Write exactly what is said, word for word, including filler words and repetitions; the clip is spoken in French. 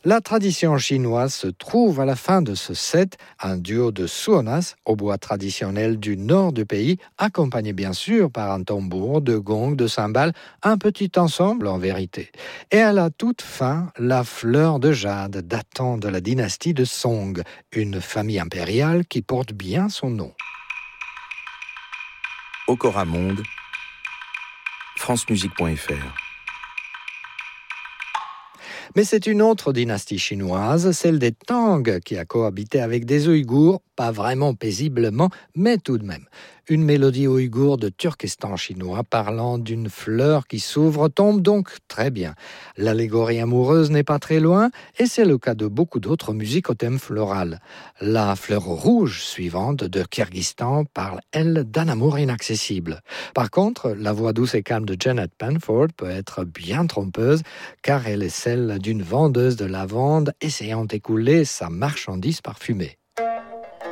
La tradition chinoise se trouve à la fin de ce set, un duo de suonas, au bois traditionnel du nord du pays, accompagné bien sûr par un tambour, de gongs, de cymbales, un petit ensemble en vérité. Et à la toute fin, la fleur de jade datant de la dynastie de Song, une famille impériale qui porte bien son nom. Okora Monde, francemusique point f r. Mais c'est une autre dynastie chinoise, celle des Tang, qui a cohabité avec des Ouïghours, pas vraiment paisiblement, mais tout de même. Une mélodie ouïghour de Turkestan chinois parlant d'une fleur qui s'ouvre tombe donc très bien. L'allégorie amoureuse n'est pas très loin, et c'est le cas de beaucoup d'autres musiques au thème floral. La fleur rouge suivante de Kyrgyzstan parle, elle, d'un amour inaccessible. Par contre, la voix douce et calme de Janet Panford peut être bien trompeuse, car elle est celle d'une vendeuse de lavande essayant d'écouler sa marchandise parfumée.